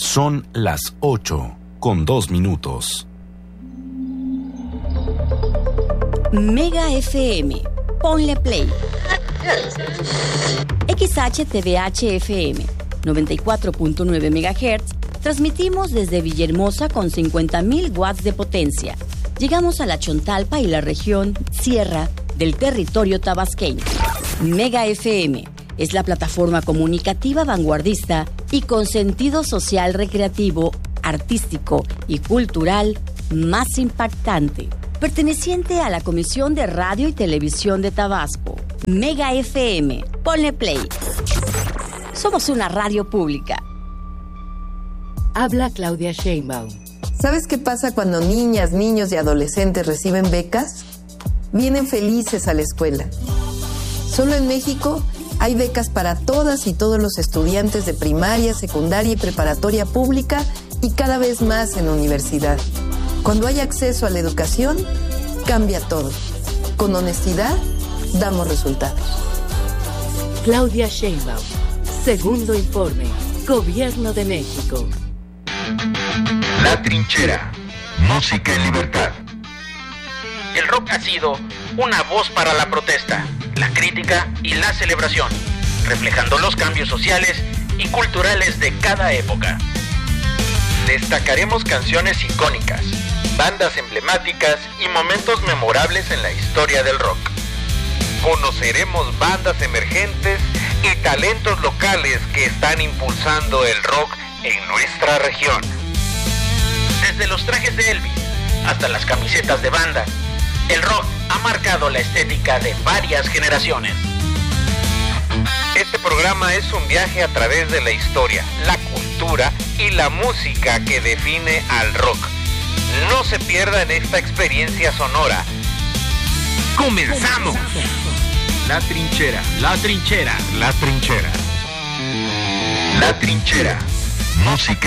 Son las 8:02. Mega FM. Ponle play. XHTVH FM 94.9 MHz. Transmitimos desde Villahermosa con 50,000 watts de potencia. Llegamos a la Chontalpa y la región Sierra del territorio tabasqueño. Mega FM es la plataforma comunicativa vanguardista y con sentido social, recreativo, artístico y cultural más impactante, perteneciente a la Comisión de Radio y Televisión de Tabasco. Mega FM, ponle play. Somos una radio pública. Habla Claudia Sheinbaum. ¿Sabes qué pasa cuando niñas, niños y adolescentes reciben becas? Vienen felices a la escuela. Solo en México hay becas para todas y todos los estudiantes de primaria, secundaria y preparatoria pública y cada vez más en universidad. Cuando hay acceso a la educación, cambia todo. Con honestidad, damos resultados. Claudia Sheinbaum. Segundo informe. Gobierno de México. La Trinchera. Música en libertad. El rock ha sido una voz para la protesta, la crítica y la celebración, reflejando los cambios sociales y culturales de cada época. Destacaremos canciones icónicas, bandas emblemáticas y momentos memorables en la historia del rock. Conoceremos bandas emergentes y talentos locales que están impulsando el rock en nuestra región. Desde los trajes de Elvis hasta las camisetas de banda, el rock ha marcado la estética de varias generaciones. Este programa es un viaje a través de la historia, la cultura y la música que define al rock. No se pierdan esta experiencia sonora. ¡Comenzamos! La Trinchera, La Trinchera, La Trinchera. La Trinchera. Música